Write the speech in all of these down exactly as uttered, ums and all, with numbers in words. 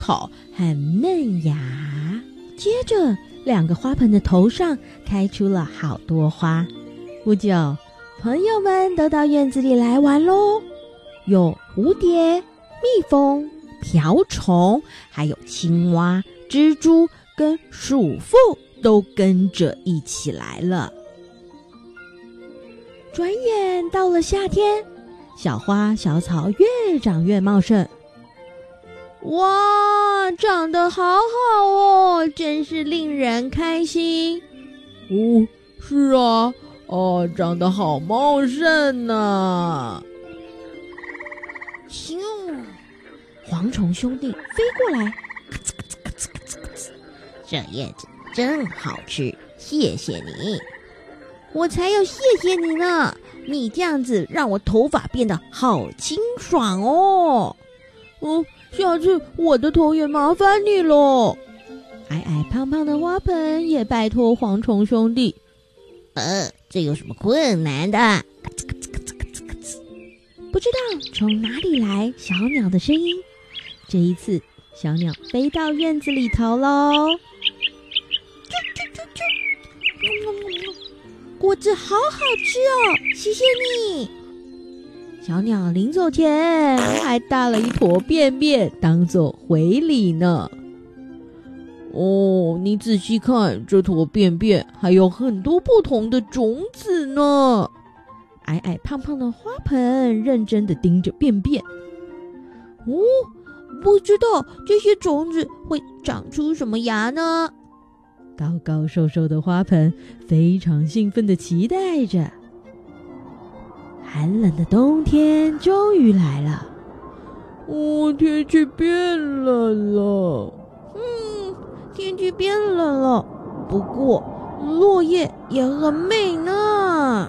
桃和嫩芽。接着，两个花盆的头上开出了好多花。不久，朋友们都到院子里来玩咯，有蝴蝶、蜜蜂、瓢虫，还有青蛙、蜘蛛跟鼠妇都跟着一起来了。转眼到了夏天，小花小草越长越茂盛。哇，长得好好哦，真是令人开心。 哦，是啊，哦，长得好茂盛呢。 咻，蝗虫兄弟飞过来，咔哧咔哧咔哧咔哧咔哧，这叶子真好吃，谢谢你。我才要谢谢你呢，你这样子让我头发变得好清爽哦。 嗯，下次我的头也麻烦你咯。 矮矮胖胖的花盆也拜托蝗虫兄弟。 呃，这有什么困难的？咔哧咔哧咔哧咔哧咔哧。 不知道从哪里来小鸟的声音。这一次，小鸟飞到院子里头喽。啾啾啾啾，果子好好吃哦，谢谢你。小鸟临走前还搭了一坨便便当做回礼呢。 哦，你仔细看，这坨便便还有很多不同的种子呢。 矮矮胖胖的花盆认真地盯着便便。 哦，不知道这些种子会长出什么芽呢？ 高高瘦瘦的花盆非常兴奋地期待着。寒冷的冬天终于来了。 哦，天气变冷了。 嗯，天气变冷了，不过落叶也很美呢。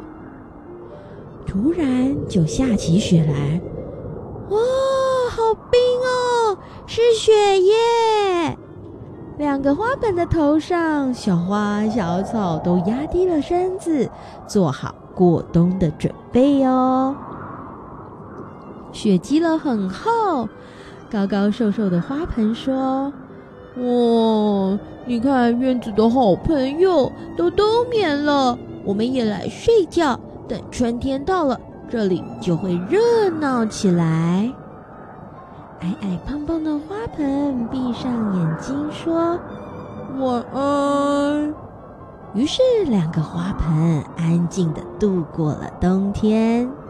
突然就下起雪来。哇，好冰哦，是雪耶！两个花盆的头上，小花小草都压低了身子，做好过冬的准备哦。雪积了很厚，高高瘦瘦的花盆说： 哇，你看院子的好朋友都冬眠了，我们也来睡觉，等春天到了，这里就会热闹起来。 矮矮胖胖的花盆闭上眼睛说： 晚安。 于是两个花盆安静地度过了冬天。